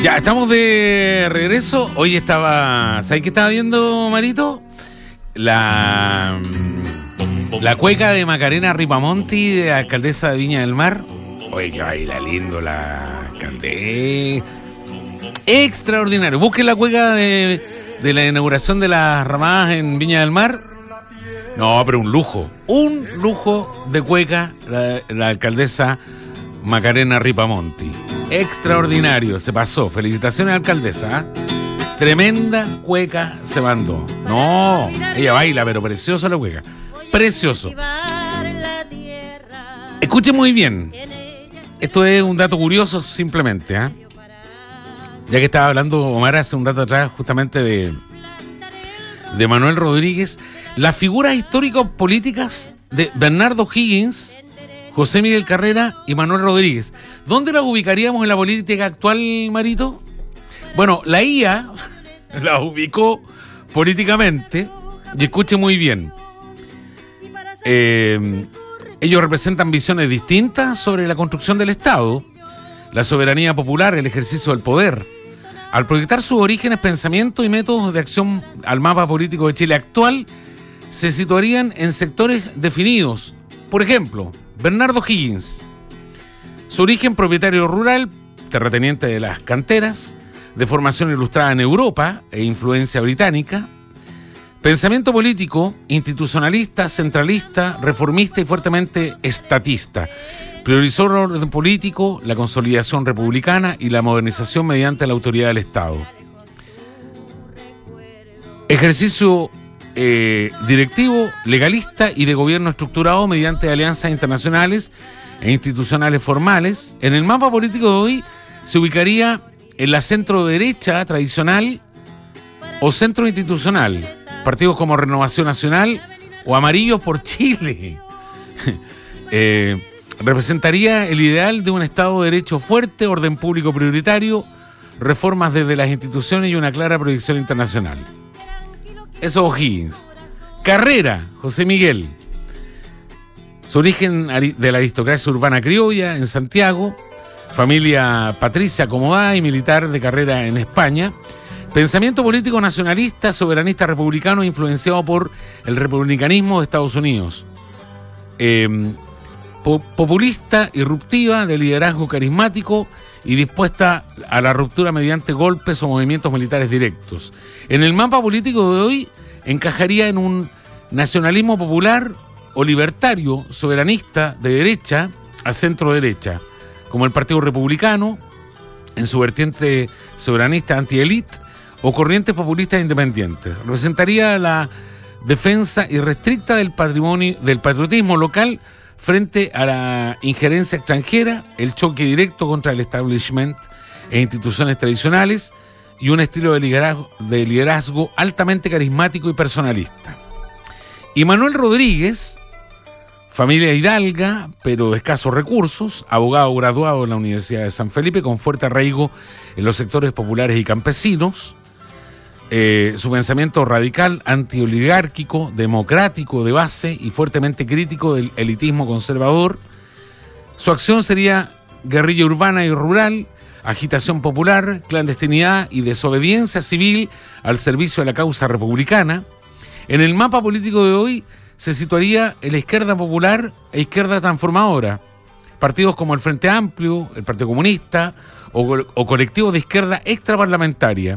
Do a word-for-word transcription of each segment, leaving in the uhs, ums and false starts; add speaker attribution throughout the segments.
Speaker 1: Ya, estamos de regreso. Hoy estaba... ¿Sabes qué estaba viendo, Marito? La... La cueca de Macarena Ripamonti, de alcaldesa de Viña del Mar. Oye, que baila lindo la alcaldesa. Extraordinario. Busquen la cueca de, de la inauguración de las ramadas en Viña del Mar. No, pero un lujo. Un lujo de cueca, la, la alcaldesa Macarena Ripamonti. Extraordinario, se pasó. Felicitaciones, alcaldesa. ¿eh? Tremenda cueca se mandó. No, ella baila, pero preciosa la cueca. Precioso. Escuche muy bien. Esto es un dato curioso simplemente, ¿eh? Ya que estaba hablando Omar hace un rato atrás justamente de, de Manuel Rodríguez. Las figuras históricos-políticas de Bernardo Higgins, José Miguel Carrera y Manuel Rodríguez. ¿Dónde las ubicaríamos en la política actual, Marito? Bueno, la I A la ubicó políticamente, y escuche muy bien. Eh, ellos representan visiones distintas sobre la construcción del Estado, la soberanía popular, el ejercicio del poder. Al proyectar sus orígenes, pensamientos y métodos de acción al mapa político de Chile actual, se situarían en sectores definidos. Por ejemplo, Bernardo Higgins, su origen propietario rural, terrateniente de las canteras, de formación ilustrada en Europa e influencia británica, pensamiento político, institucionalista, centralista, reformista y fuertemente estatista. Priorizó el orden político, la consolidación republicana y la modernización mediante la autoridad del Estado. Ejercicio eh, directivo, legalista y de gobierno estructurado mediante alianzas internacionales e institucionales formales. En el mapa político de hoy se ubicaría en la centro-derecha tradicional o centro institucional. Partidos como Renovación Nacional o Amarillos por Chile. eh, representaría el ideal de un Estado de Derecho fuerte, orden público prioritario, reformas desde las instituciones y una clara proyección internacional. Eso O'Higgins. Carrera, José Miguel. Su origen de la aristocracia urbana criolla en Santiago, familia patricia acomodada y militar de carrera en España. Pensamiento político nacionalista, soberanista republicano influenciado por el republicanismo de Estados Unidos. Eh, po- populista, irruptiva, de liderazgo carismático y dispuesta a la ruptura mediante golpes o movimientos militares directos. En el mapa político de hoy encajaría en un nacionalismo popular o libertario, soberanista, de derecha a centro derecha, como el Partido Republicano, en su vertiente soberanista anti-élite, o corrientes populistas independientes. Representaría la defensa irrestricta del patrimonio, del patriotismo local frente a la injerencia extranjera, el choque directo contra el establishment e instituciones tradicionales y un estilo de liderazgo, de liderazgo altamente carismático y personalista. Y Manuel Rodríguez, familia hidalga, pero de escasos recursos, abogado graduado en la Universidad de San Felipe, con fuerte arraigo en los sectores populares y campesinos. Eh, su pensamiento radical, antioligárquico, democrático de base y fuertemente crítico del elitismo conservador. Su acción sería guerrilla urbana y rural, agitación popular, clandestinidad y desobediencia civil al servicio de la causa republicana. En el mapa político de hoy se situaría en la izquierda popular e izquierda transformadora. Partidos como el Frente Amplio, el Partido Comunista o, o colectivos de izquierda extraparlamentaria.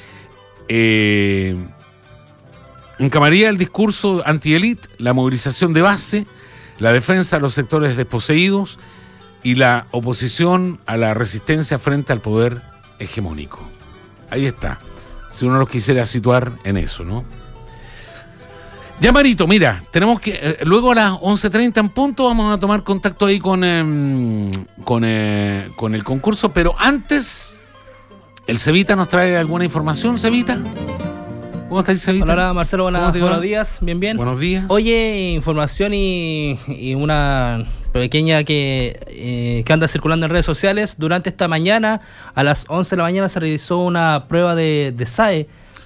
Speaker 1: Eh, encamaría el discurso anti-élite, la movilización de base, la defensa de los sectores desposeídos y la oposición a la resistencia frente al poder hegemónico. Ahí está, si uno los quisiera situar en eso, ¿no? Ya, Marito, mira, tenemos que, eh, luego a las once treinta en punto vamos a tomar contacto ahí con, eh, con, eh, con el concurso, pero antes... ¿El Cevita nos trae alguna información, Cevita? ¿Cómo estás, Cevita?
Speaker 2: Hola, hola, Marcelo, buenas, buenos días, bien, bien.
Speaker 1: Buenos días.
Speaker 2: Oye, información y, y una pequeña que, eh, que anda circulando en redes sociales. Durante esta mañana, a las once de la mañana, se realizó una prueba de, de S A E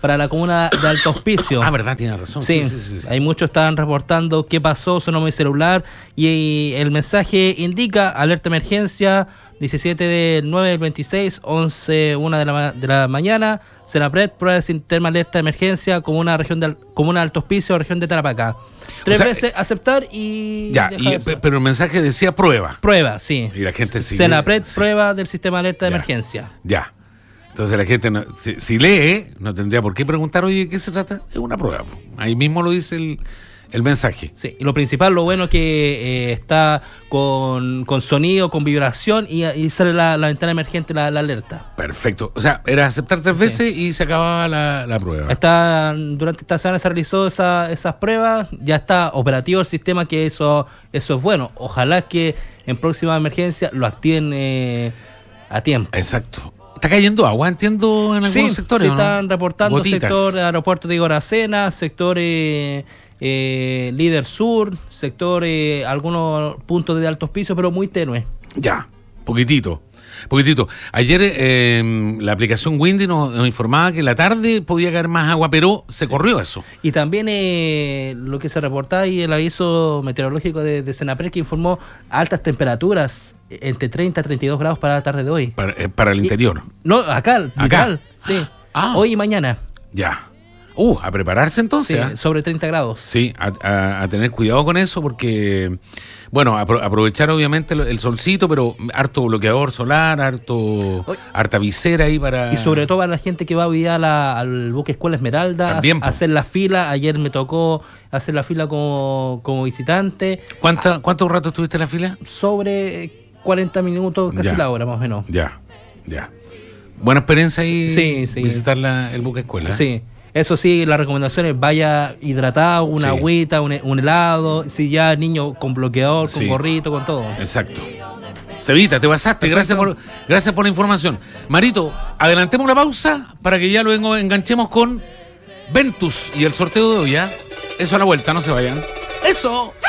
Speaker 2: para la comuna de Alto Hospicio.
Speaker 1: Ah, verdad, tiene razón.
Speaker 2: Sí,
Speaker 1: sí, sí, sí, sí.
Speaker 2: Hay muchos estaban reportando qué pasó, su nombre celular, y el mensaje indica alerta emergencia, diecisiete del nueve del veintiséis, once, una de la, ma- de la mañana, Senapred, prueba de sistema alerta de emergencia, comuna, región de, Al- comuna de Alto Hospicio, región de Tarapacá. Tres
Speaker 1: O sea,
Speaker 2: veces aceptar y...
Speaker 1: Ya,
Speaker 2: dejar
Speaker 1: y,
Speaker 2: de hacer.
Speaker 1: pero el mensaje decía prueba.
Speaker 2: Prueba, sí.
Speaker 1: Y la gente sigue.
Speaker 2: Senapred,
Speaker 1: sí.
Speaker 2: prueba del sistema alerta de
Speaker 1: Ya.
Speaker 2: emergencia.
Speaker 1: Ya. Entonces la gente, no- si, si lee, no tendría por qué preguntar, oye, ¿de qué se trata? Es una prueba. Po. Ahí mismo lo dice el, el mensaje.
Speaker 2: Sí, y lo principal, lo bueno que eh, está con, con sonido, con vibración y, y sale la, la ventana emergente, la, la alerta.
Speaker 1: Perfecto. O sea, era aceptar tres
Speaker 2: Sí.
Speaker 1: veces y se acababa la, la prueba.
Speaker 2: Está, durante esta semana se realizó esa, esas pruebas, ya está operativo el sistema, que eso, eso es bueno. Ojalá que en próxima emergencia lo activen eh, a tiempo.
Speaker 1: Exacto. Está cayendo agua, entiendo, en algunos
Speaker 2: Sí,
Speaker 1: sectores.
Speaker 2: se
Speaker 1: ¿o no?
Speaker 2: están reportando
Speaker 1: Gotitas.
Speaker 2: sector aeropuerto de Goracena, sector eh, eh, Líder Sur, sector eh, algunos puntos de Alto Hospicio, pero muy tenue.
Speaker 1: Ya, poquitito. Poquitito. Ayer eh, la aplicación Windy nos, nos informaba que en la tarde podía caer más agua, pero se corrió eso.
Speaker 2: Y también eh, lo que se reporta y el aviso meteorológico de, de Senapred, que informó altas temperaturas entre treinta a treinta y dos grados para la tarde de hoy.
Speaker 1: Para, eh, para el
Speaker 2: Y-
Speaker 1: interior.
Speaker 2: No, acá, literal, sí.
Speaker 1: Ah.
Speaker 2: Hoy y mañana,
Speaker 1: Ya. Uh, a prepararse
Speaker 2: sí,
Speaker 1: entonces. ¿ah?
Speaker 2: sobre treinta grados.
Speaker 1: Sí, a, a- a tener cuidado con eso porque, bueno, apro- aprovechar obviamente lo- el solcito, pero harto bloqueador solar, harto,
Speaker 2: Oy.
Speaker 1: harta visera ahí para...
Speaker 2: Y sobre todo para la gente que va a vivir a la- al buque Escuela Esmeralda,
Speaker 1: También,
Speaker 2: a-
Speaker 1: po.
Speaker 2: hacer la fila. Ayer me tocó hacer la fila como, como visitante,
Speaker 1: ¿Cuánta, ¿Cuánto rato estuviste en la fila?
Speaker 2: sobre cuarenta minutos, casi
Speaker 1: Ya.
Speaker 2: la hora más o menos.
Speaker 1: Ya, ya. Buena experiencia ahí
Speaker 2: Sí, sí.
Speaker 1: visitar la, el buque escuela. ¿eh?
Speaker 2: Sí, eso sí, las recomendaciones, vaya hidratado, una
Speaker 1: Sí.
Speaker 2: agüita, un, un helado, si ya niño con bloqueador, con
Speaker 1: Sí.
Speaker 2: gorrito, con todo.
Speaker 1: Exacto. Cevita, te pasaste. Gracias por, gracias por la información. Marito, adelantemos la pausa para que ya luego enganchemos con Ventus y el sorteo de hoy, ¿ya? Eso a la vuelta, no se vayan. ¡Eso!